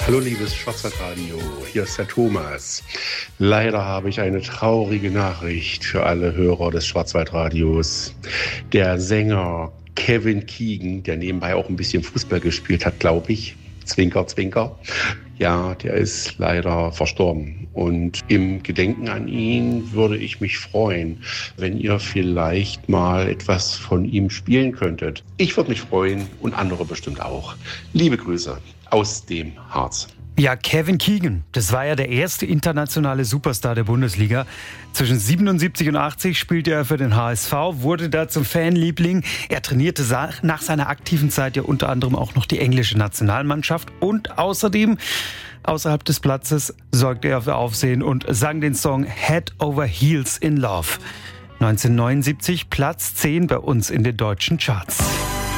Hallo liebes Schwarzwaldradio, hier ist der Thomas. Leider habe ich eine traurige Nachricht für alle Hörer des Schwarzwaldradios. Der Sänger Kevin Keegan, der nebenbei auch ein bisschen Fußball gespielt hat, glaube ich, Zwinker, Zwinker, ja, der ist leider verstorben. Und im Gedenken an ihn würde ich mich freuen, wenn ihr vielleicht mal etwas von ihm spielen könntet. Ich würde mich freuen und andere bestimmt auch. Liebe Grüße aus dem Harz. Ja, Kevin Keegan, das war ja der erste internationale Superstar der Bundesliga. Zwischen 77 und 80 spielte er für den HSV, wurde da zum Fanliebling. Er trainierte nach seiner aktiven Zeit ja unter anderem auch noch die englische Nationalmannschaft. Und außerdem, außerhalb des Platzes, sorgte er für Aufsehen und sang den Song Head Over Heels in Love. 1979 Platz 10 bei uns in den deutschen Charts.